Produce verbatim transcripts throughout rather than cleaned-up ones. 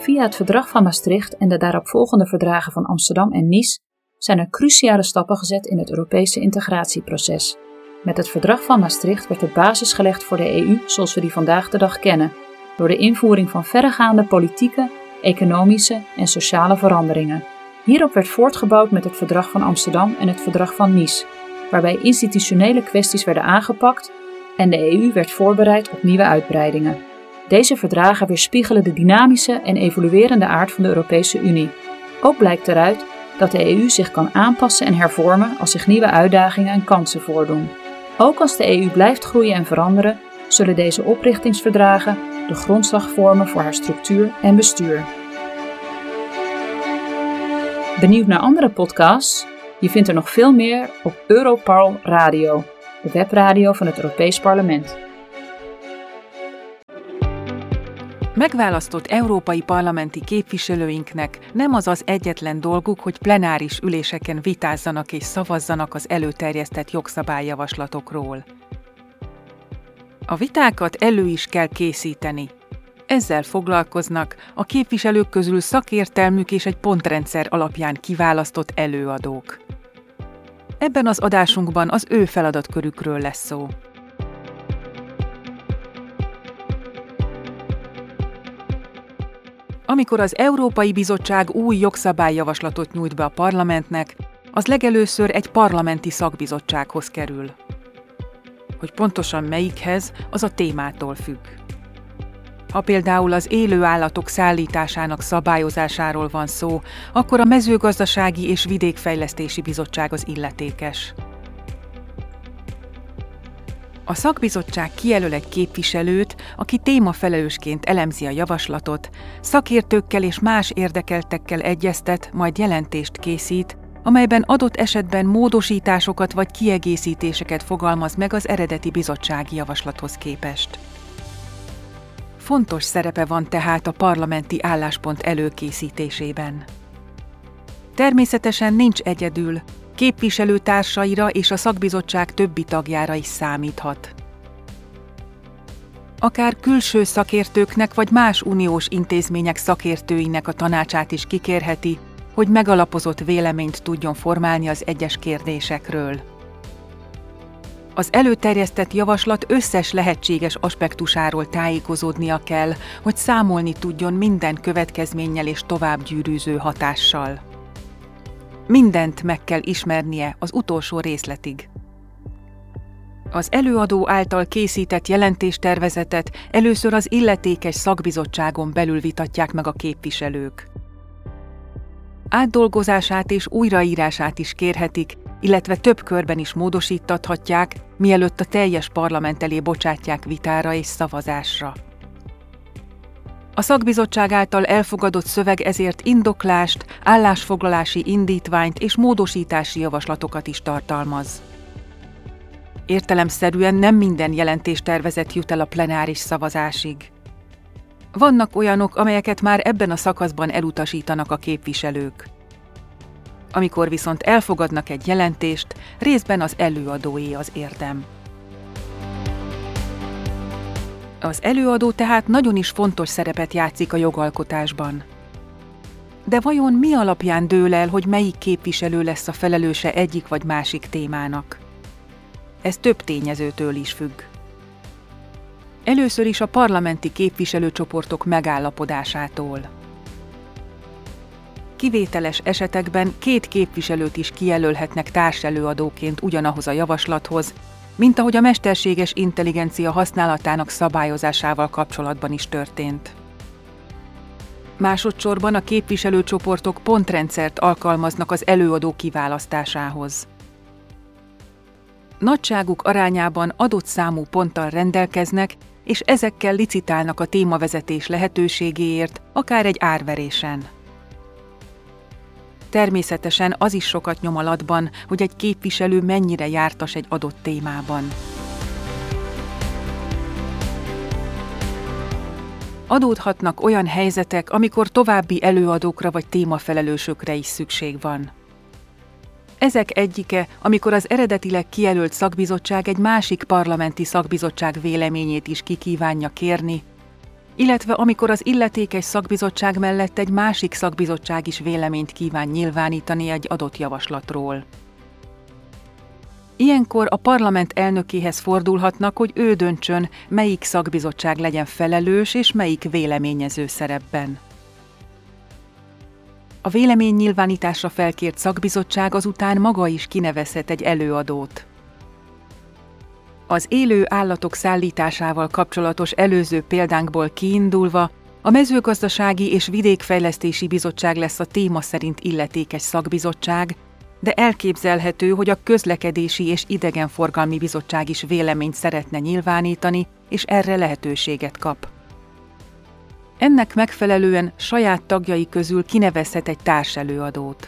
Via het verdrag van Maastricht en de daaropvolgende verdragen van Amsterdam en Nice zijn er cruciale stappen gezet in het Europese integratieproces. Met het verdrag van Maastricht werd de basis gelegd voor de E U zoals we die vandaag de dag kennen, door de invoering van verregaande politieke, economische en sociale veranderingen. Hierop werd voortgebouwd met het verdrag van Amsterdam en het verdrag van Nice, waarbij institutionele kwesties werden aangepakt en de E U werd voorbereid op nieuwe uitbreidingen. Deze verdragen weerspiegelen de dynamische en evoluerende aard van de Europese Unie. Ook blijkt eruit dat de E U zich kan aanpassen en hervormen als zich nieuwe uitdagingen en kansen voordoen. Ook als de E U blijft groeien en veranderen, zullen deze oprichtingsverdragen de grondslag vormen voor haar structuur en bestuur. Benieuwd naar andere podcasts? Je vindt er nog veel meer op Europarl Radio, de webradio van het Europees Parlement. Megválasztott európai parlamenti képviselőinknek nem az az egyetlen dolguk, hogy plenáris üléseken vitázzanak és szavazzanak az előterjesztett jogszabályjavaslatokról. A vitákat elő is kell készíteni. Ezzel foglalkoznak a képviselők közül szakértelmük és egy pontrendszer alapján kiválasztott előadók. Ebben az adásunkban az ő feladatkörükről lesz szó. Amikor az Európai Bizottság új jogszabályjavaslatot nyújt be a parlamentnek, az legelőször egy parlamenti szakbizottsághoz kerül. Hogy pontosan melyikhez, az a témától függ. Ha például az élő állatok szállításának szabályozásáról van szó, akkor a Mezőgazdasági és Vidékfejlesztési Bizottság az illetékes. A szakbizottság kijelöl egy képviselőt, aki témafelelősként elemzi a javaslatot, szakértőkkel és más érdekeltekkel egyeztet, majd jelentést készít, amelyben adott esetben módosításokat vagy kiegészítéseket fogalmaz meg az eredeti bizottsági javaslathoz képest. Fontos szerepe van tehát a parlamenti álláspont előkészítésében. Természetesen nincs egyedül, képviselőtársaira és a szakbizottság többi tagjára is számíthat. Akár külső szakértőknek vagy más uniós intézmények szakértőinek a tanácsát is kikérheti, hogy megalapozott véleményt tudjon formálni az egyes kérdésekről. Az előterjesztett javaslat összes lehetséges aspektusáról tájékozódnia kell, hogy számolni tudjon minden következménnyel és továbbgyűrűző hatással. Mindent meg kell ismernie az utolsó részletig. Az előadó által készített jelentéstervezetet először az illetékes szakbizottságon belül vitatják meg a képviselők. Átdolgozását és újraírását is kérhetik, illetve több körben is módosítathatják, mielőtt a teljes parlament elé bocsátják vitára és szavazásra. A szakbizottság által elfogadott szöveg ezért indoklást, állásfoglalási indítványt és módosítási javaslatokat is tartalmaz. Értelemszerűen nem minden jelentéstervezet jut el a plenáris szavazásig. Vannak olyanok, amelyeket már ebben a szakaszban elutasítanak a képviselők. Amikor viszont elfogadnak egy jelentést, részben az előadóé az érdem. Az előadó tehát nagyon is fontos szerepet játszik a jogalkotásban. De vajon mi alapján dől el, hogy melyik képviselő lesz a felelőse egyik vagy másik témának? Ez több tényezőtől is függ. Először is a parlamenti képviselőcsoportok megállapodásától. Kivételes esetekben két képviselőt is kijelölhetnek társelőadóként ugyanahoz a javaslathoz, mint ahogy a mesterséges intelligencia használatának szabályozásával kapcsolatban is történt. Másodszorban a képviselőcsoportok pontrendszert alkalmaznak az előadó kiválasztásához. Nagyságuk arányában adott számú ponttal rendelkeznek, és ezekkel licitálnak a témavezetés lehetőségéért, akár egy árverésen. Természetesen az is sokat nyom alatban, hogy egy képviselő mennyire jártas egy adott témában. Adódhatnak olyan helyzetek, amikor további előadókra vagy témafelelősökre is szükség van. Ezek egyike, amikor az eredetileg kijelölt szakbizottság egy másik parlamenti szakbizottság véleményét is ki kívánja kérni, illetve amikor az illetékes szakbizottság mellett egy másik szakbizottság is véleményt kíván nyilvánítani egy adott javaslatról. Ilyenkor a parlament elnökéhez fordulhatnak, hogy ő döntsön, melyik szakbizottság legyen felelős és melyik véleményező szerepben. A véleménynyilvánításra felkért szakbizottság azután maga is kinevezhet egy előadót. Az élő állatok szállításával kapcsolatos előző példánkból kiindulva, a Mezőgazdasági és Vidékfejlesztési Bizottság lesz a téma szerint illetékes szakbizottság, de elképzelhető, hogy a Közlekedési és Idegenforgalmi Bizottság is véleményt szeretne nyilvánítani, és erre lehetőséget kap. Ennek megfelelően saját tagjai közül kinevezhet egy társelőadót.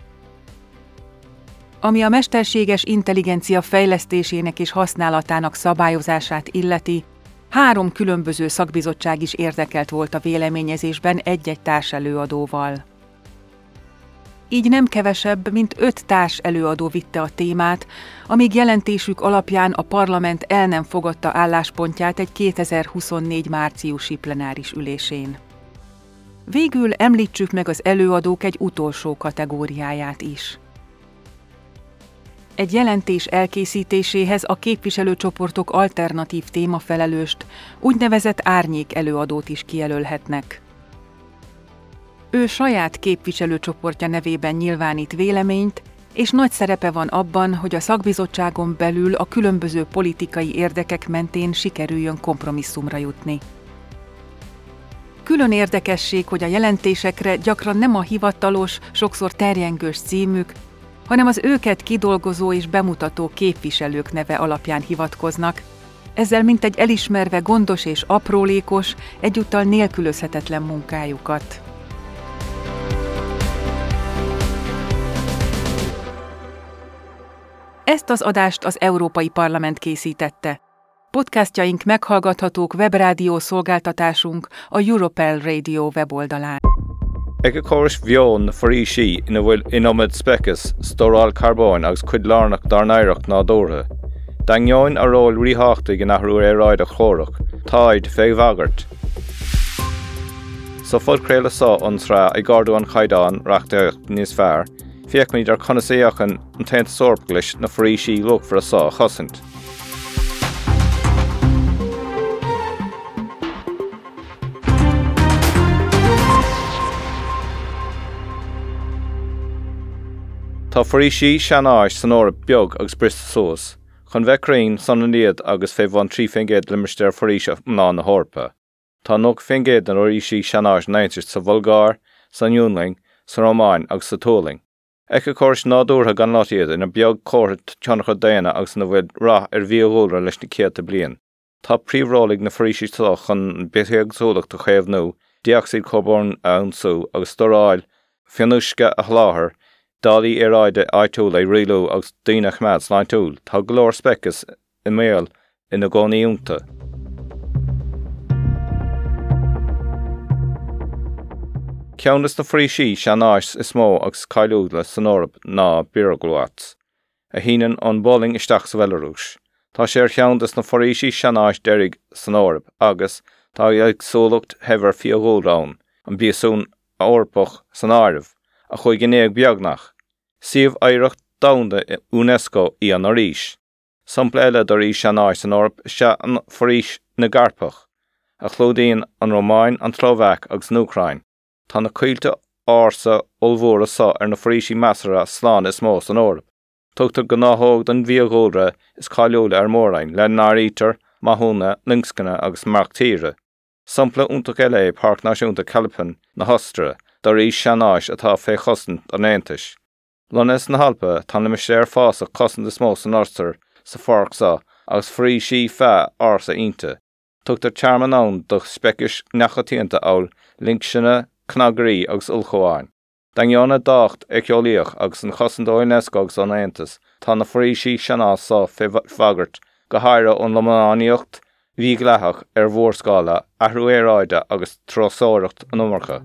Ami a mesterséges intelligencia fejlesztésének és használatának szabályozását illeti, három különböző szakbizottság is érdekelt volt a véleményezésben egy-egy társelőadóval. Így nem kevesebb, mint öt társelőadó vitte a témát, amíg jelentésük alapján a parlament el nem fogadta álláspontját egy kétezer-huszonnégy márciusi plenáris ülésén. Végül említsük meg az előadók egy utolsó kategóriáját is. Egy jelentés elkészítéséhez a képviselőcsoportok alternatív témafelelőst, úgynevezett árnyék előadót is kijelölhetnek. Ő saját képviselőcsoportja nevében nyilvánít véleményt, és nagy szerepe van abban, hogy a szakbizottságon belül a különböző politikai érdekek mentén sikerüljön kompromisszumra jutni. Külön érdekesség, hogy a jelentésekre gyakran nem a hivatalos, sokszor terjengős címük, hanem az őket kidolgozó és bemutató képviselők neve alapján hivatkoznak, ezzel mintegy elismerve gondos és aprólékos, egyúttal nélkülözhetetlen munkájukat. Ezt az adást az Európai Parlament készítette. Podcastjaink meghallgathatók webrádió szolgáltatásunk a Europel Radio weboldalán. Ag a córas bheon na forísí ina bhfuil inomid specas storáil carbón agus cuid lárnach dar nairach ná dóra. Daingeoin a ról ríthachtaigh in athrú é ráid a chórach, táid féhmhagart. So fud créile sá ansrá ag gardú an chaidán reachtaíocht níos fearr, fiach míid ar conasaíochan an tainte sorpglis na forísí lug for a sá chosint. Tá forísí seanáis san árab beag agus brista sós, chun bheith crainn san an iad agus fé bhain trí fingéad limistéir foríse ná na hórpa. Tá nóg fingéad an orísí seanáis naintir sa Vulgáir, san Iúnling, sa Rómáin agus sa Tóling. Ag a córas nádúrtha gan látiad ina beag cóirt teannacha daana agus na bhfuil rath ar bhíoghúlra leis na céata bliain. Tá príomhrálaigh na forísí tá chun bithéag sólach do chéamh nó, diaxid carbón ann sú agus storáil, fianúisce a chláthar, Dali ar áide áitiúil é rialú agus daoine chmead sláintúil, tá go leor specas i méal ina gcónaí únta. Ceannas na forísí seanáis is mó agus cailúla san árab ná bíreaglát. A híanann an bowling isteach sa Belarús. Tá sé ar cheannas na forísí seanáis deirig san árab agus tá ag sólacht hebhar fiogúilrán an bíosún árpach san áirimh a chuig gnéag beagnach. Siomh éireacht domhanda UNESCO í an arís. Sampla eile do rís seanáis san árab se an forís na Garpach, a chlódaíonn an Rómáin, an Tróvaic agus na Ucrain. Tá na cuilte ársa olmhóra sa ar na forísí measara slán is mó san árab. Tugtar go náthóg den bhíoghúlra is cáiliúla ar mórain le nárítar, mathúna, lincscanna agus marachtíre. Sampla úntaach eile é Parc Náisiúnta Calapan na Hostra, do rís seanáis atá fé chosint an Aontais. Lonas na halpa tá limistéir fása cosint is mó san árstar sa Pháirc Sá agus forísí feadh ársa ionta. Tugtar tearman ann do specis neachtaíonta áil lincsina, cnagarí agus ulchomháin. Daingeanna dácht eiciolaíoch agus an chosint ó UNESCO agus an Aontas tá na forísí seanás sá fé bhagart go háire ón lománaíocht, bhígleathach ar mhórscála, athrú é ráide agus trosóireacht an umarcha.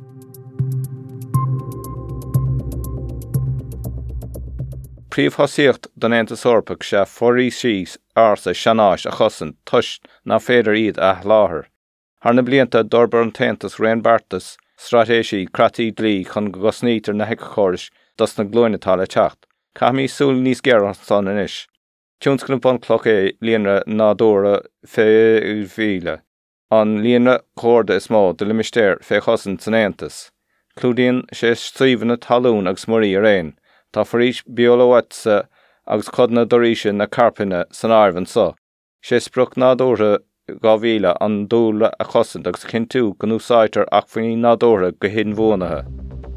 Príomhthosíocht don Aontas Eorpach sé forísí ársa seanáis a chosint tuis ná féidir iad a láthair. Har na blianta dorbar an tentas Rain Bartas, stratéisi crataí dlí chun go gosnítar na heice choris das na glóinetá le teacht. Caimí súil níos géar an san inis. Tiúnscna bon cloch é líana nádóra fé bhíle. An líana chórda is mó de limisteir fé chosan san Aontas. Clúdaíonn sé stríomhanna talún agus morí ar éin. Tá faríis biolawatsa agus codna doríise na carpine san áirvan so. Sé spruch nádóra gáhíle an dúla a chosan agus cintú gan úsáitar ach faoí nádóra go hin bhónathe.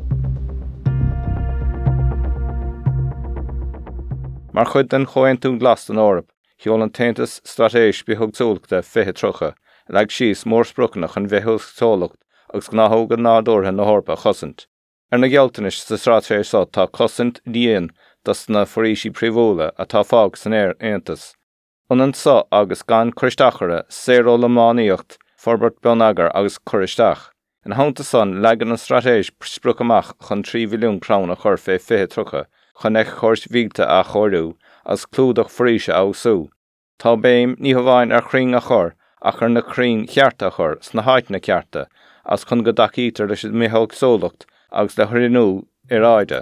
Mar chud den chointún glas an árap, heol an taontas stratéis behugsúlachta fithe trocha, leag síos mór sprucnach an bheithústólacht agus gnáthóga nádóra na hórpa chosint. Ar na gealtanis sa stratéis sá tá cosint díon das na forísí príomhóla a tá fág san air Aontas. Unan sa agus gan choristachara séró lemáníocht forbert benagar agus choristach. An haunta san legan an stratéis spruch amach chun trí mhilliún crán a chur fé fithe trocha, chun eich chóirt vígta a chóirú as clúdach foríse á sú. Tá béim ní hamháin ar chring a chur ach ar na chring chearta a chur sna háit na cearta as chun go dachítar leis méthóg sólacht agus le thuirinú ar áide.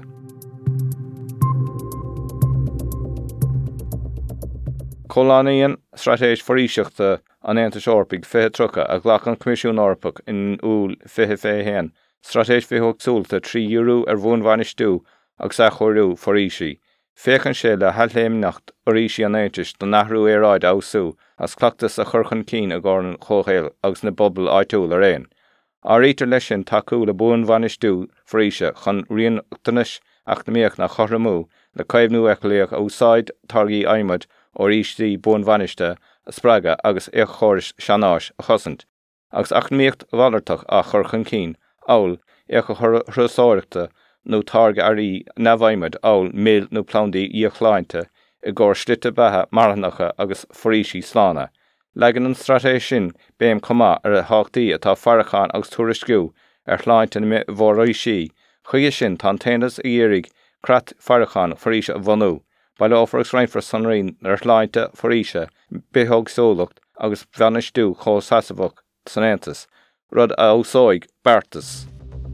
Cholánaíonn stratéis foríseachta an Aontas Eorpaigh fithe trocha a ghlach an Comisiún Eorpach in úl fithe fé héan. Stratéis bheithógsúlta trí euro ar bhunmhainistú agus a chóirú forísí. Féchan sé le heilléimneacht orísí an Aontas don nathrú ar áid á sú as cleachtas a churchan cín a gcóran chóchéil agus na bobbal áitiúil ar éin. Ar ítar leis sin taú le bhunmhainistú foríse chun rianachtanis ach na míoch na choramú le caimhnú eiclaíoch ó úsáid targaí aimimid ó ríistí bhunmhainiste a sppraga agus éach chóris seanáis a chosint, agus ach míocht bhalartach a churchan cín, áil éach a thrusáireachta nó targa arí nabhaimid áil méil nó plandaí íochláinte i gcóir slite bethe maranacha agus forísí slána. Legan an stratéis sin béim comá ar a háchtaí atá farachán agus tuairisciú ar chláinte na mhóráisí, chuige sin tá taontas a dhéirigh crat farachán foríse a bhanú, baile áfragus reinfar san rion ar chláinte foríse, beithóg sólacht agus bhainistú chó sasamhach san Aontas, rud a úsáid Bartas.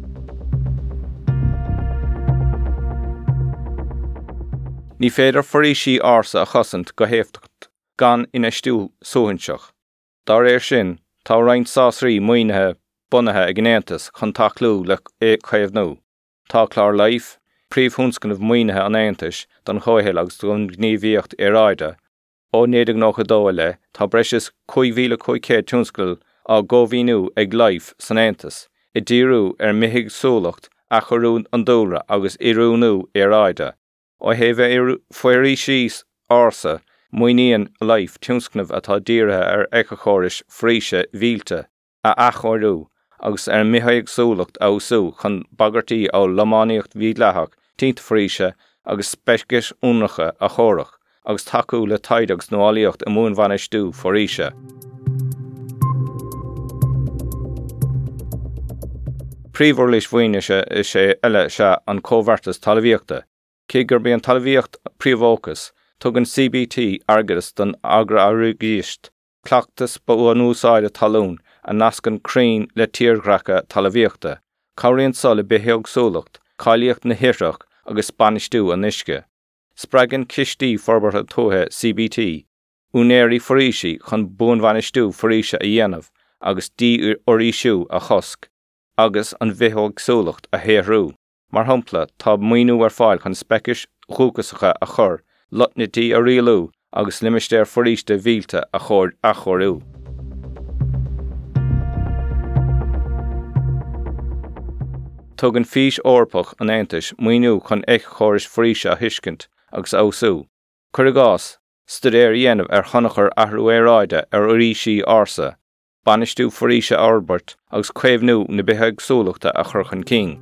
Ní féidir forísí ársa a chosint go héifteacht gan ina stúl sóhainseach. Dar éir sin, tá roinnt sásraí muoinethe bunathe ag an Aontas chun taclú le é chaomhnú. Tá clár laif, príomhthúnscanmh muoinethe an Aontas don chóihéil agus don gníomhaíocht ar áide. Ó néadag nócha dóile, tá breis cúig mhíle cúig céad túnscail á gcómhíonú ag laif san Aontas, i dtíorú ar mithig súlacht a chorún an dóra agus iúnú ar áide. Ó héibh foirísí ársa, muoiníonn laif túnscnamh atá dírithe ar eicechóris phríse mhílte a achóirú agus ar mithaigh súlacht á sú chun bagartaí ó lománíocht mhídleathach tínta phríse agus speiscis únacha a chórach agus taú le taid agus nóálaíocht a múnmhainistú foríse. Príomhórlis bhaoineise is sé eile se an cómhartas talmhaíochta. Cé gur bíonn talmhaíocht príomhócas, tugann C B T argadas don agra arúgíist, cleachtas ba an úsáide talún a nascan crín le tíorghracha talmhaíochta, cabhraíonn sa le beithóg sólacht, cáilíocht na hireach agus spanistú an uisce. Spreagann cistí forbartha tóthe C B T, únéirí forísí chun búnmhainistú foríse a dhéanamh agus dí oríisiú a chosc, agus an bheithóg sólacht a héarú. Mar hampla tá muoinú ar fáil chun speicis chúcasacha a chur, lotnatí a rialú agus limisteir foríste mhílte a chóir a chóirú. Tugann fís Eorpach an Aontas muoinú chun éich chóris foríse a thuiscint agus ó sú. Cur gás, studéir dhéanamh ar chonachar athrú ar áide ar orísí ársa, banistú foríse Albert agus caomhnú na beithóg súlachta a churchan cín.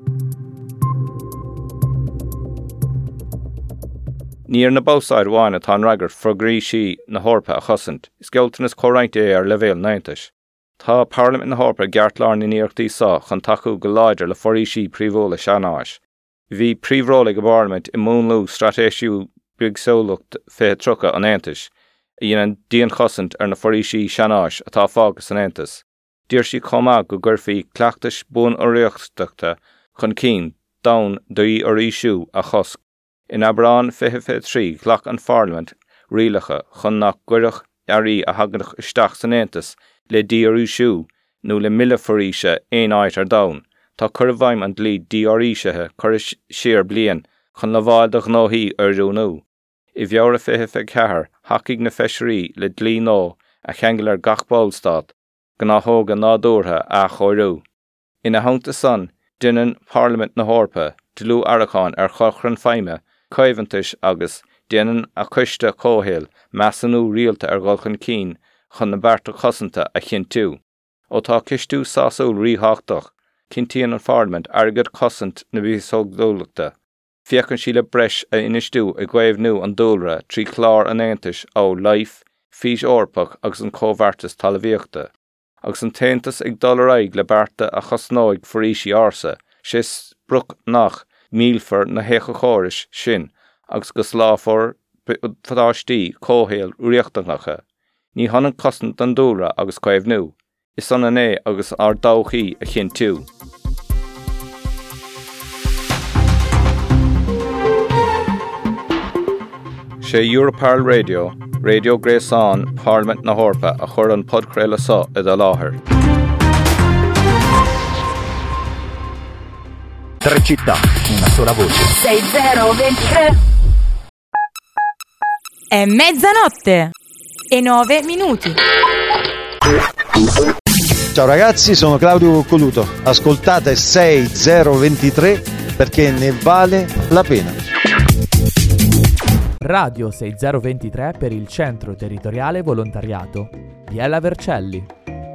Níor na bósáid bháinna tá ragart froghrísí na hórpa a chosint, is geoltanas chomhaint é ar leibhéal naontas. Tá Parliament na hórpa geartláir na níochtaí sa chun taú go láidir le forísí príomhóla seanáis. Bhí príomhróla go Parliament i múnlú stratéisiú beagsólacht fé trocha an Aontas, a dhéanann díon chosint ar na forísí seanáis atá fágus an Aontas. Dír sí comá go gurfaí cleachtais bun oireachtacha chun cín dain daí orí siú a chosc. In Abrán fiche trí ghlach an Parliament rialacha chun nach gcuireach arí a haganach isteach san Aontas le dí orí siú nó le mille foríse éon áit ar dain. Tá cur bhaim an dlí dí orísethe cur siar blian chun le bháil do gnóthaí ar dúnú. I bheabhar fiche fe cethir hacaigh na feisirí le dlí nó a cheangail ar gach ballstad go ná thóga nádúrtha a chóirú. Ina hainta san, duineann Parliament na Hórpa dlú Aracháin ar chochrann feime, coimhantais agus déanann a coiste cóhéal measanú rialta ar gholchan cín chun na bearta cosanta a chin tú. Ó tá cistú sásúil rítheachtach, cintíonn an Parliament agad cosant na bhíosógdúlachta. Fiachann sí le breis a inistú a gcuimhnú an dúlra trí chlár an Aontais ó Laois, Fís Orpach agus an cóbhartas talmhaíochta. Agus an taontas ag dul aig le bearta a chosnóid forísí arsa, sis bruc nach mílfar na hécha chóris sin, agus go sláfar fadáistí cóhéal uíochtanacha. Ní hanan cosant an dúlra agus cuimhnú. Is san an é agus ar dóchaí a chin tú. sé Europarl Radio, Radio Gréasán, Parliament na Hórpa a chur an podcréile sa i dá láthair. Tre città, una sola voce. sei zero ventitré. È mezzanotte e nove minuti. Ciao ragazzi, sono Claudio Coccoluto. Ascoltate sei zero ventitré perché ne vale la pena. Radio sei zero ventitré per il Centro Territoriale Volontariato. Biella Vercelli.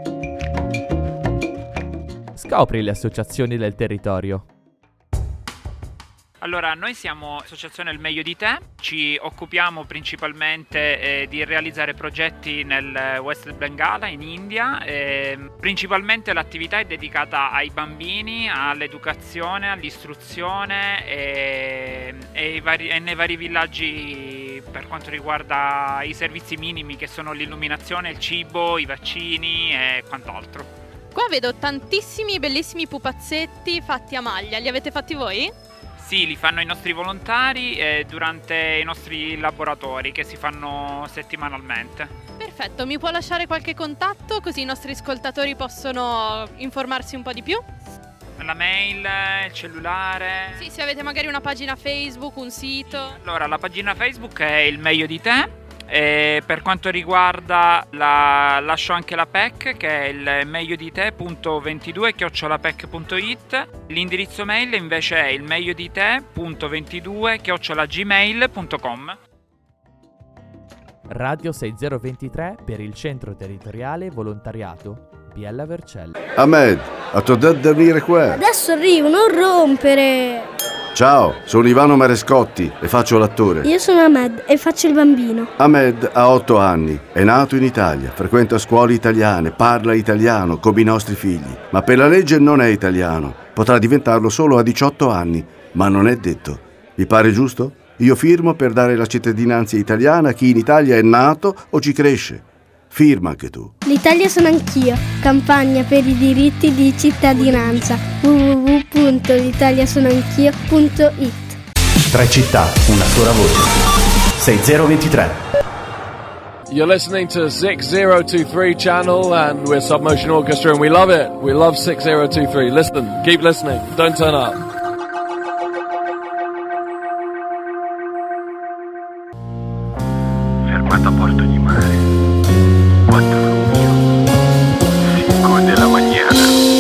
Scopri le associazioni del territorio. Allora, noi siamo Associazione Il Meglio di Te, ci occupiamo principalmente eh, di realizzare progetti nel West Bengala, in India. Eh, principalmente l'attività è dedicata ai bambini, all'educazione, all'istruzione e, e, i vari, e nei vari villaggi per quanto riguarda i servizi minimi che sono l'illuminazione, il cibo, i vaccini e quant'altro. Qua vedo tantissimi bellissimi pupazzetti fatti a maglia, li avete fatti voi? Sì, li fanno i nostri volontari eh, durante i nostri laboratori che si fanno settimanalmente. Perfetto, mi può lasciare qualche contatto così i nostri ascoltatori possono informarsi un po' di più? La mail, il cellulare. Sì, se avete magari una pagina Facebook, un sito. Allora, la pagina Facebook è Il Meglio di Te. E per quanto riguarda la lascio anche la P E C, che è il meglio di te punto ventidue chiocciola pec punto it. L'indirizzo mail invece è il meglio di te punto ventidue chiocciola gmail punto com. Radio sei zero ventitré per il Centro Territoriale Volontariato Biella Vercelli. Ahmed, a tu detto di venire qua. Adesso arrivo, non rompere. Ciao, sono Ivano Marescotti e faccio l'attore. Io sono Ahmed e faccio il bambino. Ahmed ha otto anni, è nato in Italia, frequenta scuole italiane, parla italiano come i nostri figli, ma per la legge non è italiano. Potrà diventarlo solo a diciotto anni, ma non è detto. Vi pare giusto? Io firmo per dare la cittadinanza italiana a chi in Italia è nato o ci cresce. Firma anche tu. L'Italia sono anch'io. Campagna per i diritti di cittadinanza. w w w punto l'italiasonoanchio punto it. Tre città, una sola voce. sei zero ventitré. You're listening to six zero two three channel and we're Submotion Orchestra and we love it. We love six zero two three. Listen, keep listening. Don't turn up. Fermata a Porto di Mare.